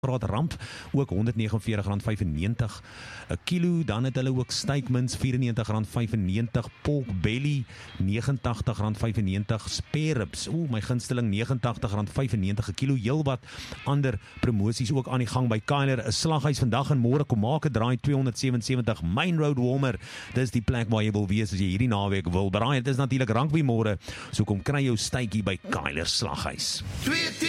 graad ramp, ook R149.95 'n kilo, dan het hulle ook steakmince R94.95, pork belly R89.95, spare ribs, my gunsteling R89.95 'n kilo, heel wat ander promosies ook aan die gang by Kuiler, 'n slaghuis vandag en môre, kom maak 'n draai 277 Main Road Warmer, dis die plek waar jy wil wees as jy hierdie naweek wil braai. Dit is natuurlik rugby môre, so kom kry jou steakie by Kuiler slaghuis.